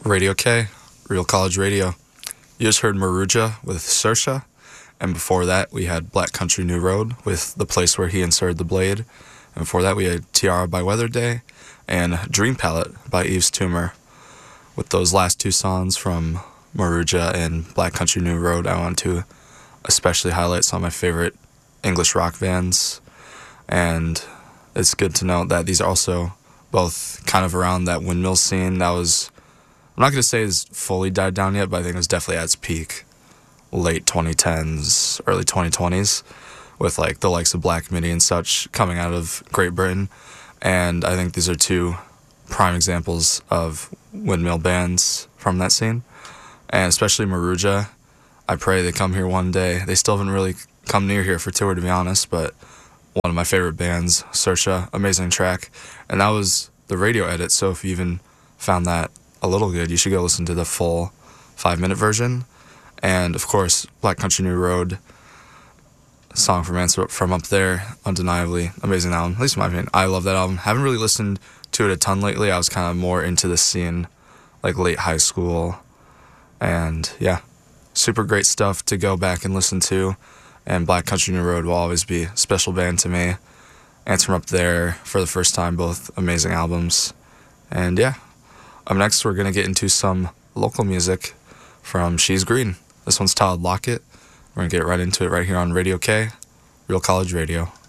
Radio K, Real College Radio. You just heard Maruja with Saoirse, and before that we had Black Country New Road with The Place Where He Inserted the Blade, and before that we had Tiara by Weather Day, and Dream Palette by Yves Tumor. With those last two songs from Maruja and Black Country New Road, I want to especially highlight some of my favorite English rock bands, and it's good to note that these are also both kind of around that windmill scene that was, I'm not going to say is fully died down yet, but I think it was definitely at its peak late 2010s, early 2020s, with like the likes of Black Midi and such coming out of Great Britain. And I think these are two prime examples of windmill bands from that scene, and especially Maruja. I pray they come here one day. They still haven't really come near here for tour, to be honest, but one of my favorite bands, Saoirse, amazing track. And that was the radio edit, so if you even found that a little good, you should go listen to the full 5-minute version. And of course, Black Country New Road, song from Up There, undeniably amazing album, at least in my opinion. I love that album. Haven't really listened to it a ton lately. I was kind of more into the scene like late high school, and yeah, super great stuff to go back and listen to. And Black Country New Road will always be a special band to me. And From Up There, For the First Time, both amazing albums. And yeah, up next we're going to get into some local music from She's Green. This one's titled Lock It. We're going to get right into it right here on Radio K, Real College Radio.